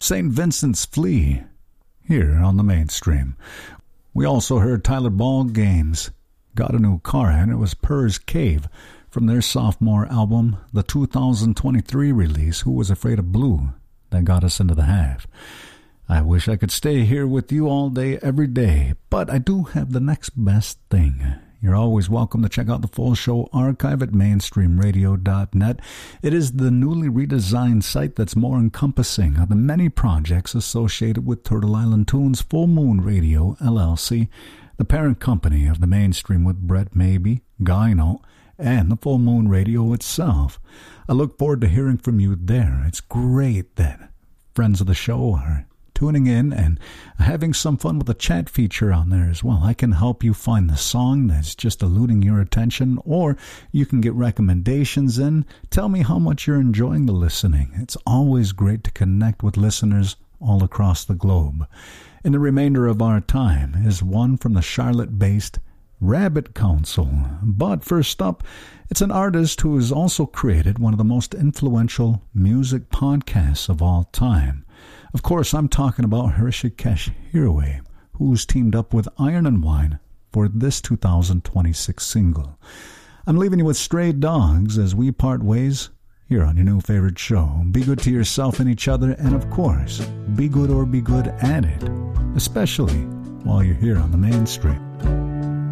St. Vincent's Flea, here on the mainstream. We also heard Tyler Ball Games, Got a New Car, and it was Purr's Cave from their sophomore album, the 2023 release, Who Was Afraid of Blue, that got us into the half. I wish I could stay here with you all day, every day, but I do have the next best thing. You're always welcome to check out the full show archive at mainstreamradio.net. It is the newly redesigned site that's more encompassing of the many projects associated with Turtle Island Tunes Full Moon Radio, LLC, the parent company of the Mainstream with Brett Maybe, Gyno, and the Full Moon Radio itself. I look forward to hearing from you there. It's great that friends of the show are tuning in and having some fun with the chat feature on there as well. I can help you find the song that's just eluding your attention, or you can get recommendations in. Tell me how much you're enjoying the listening. It's always great to connect with listeners all across the globe. And the remainder of our time is one from the Charlotte-based Rabbit Council. But first up, it's an artist who has also created one of the most influential music podcasts of all time. Of course, I'm talking about Hrishikesh Hirway, who's teamed up with Iron and Wine for this 2026 single. I'm leaving you with Stray Dogs as we part ways here on your new favorite show. Be good to yourself and each other, and of course, be good or be good at it, especially while you're here on the Mainstream.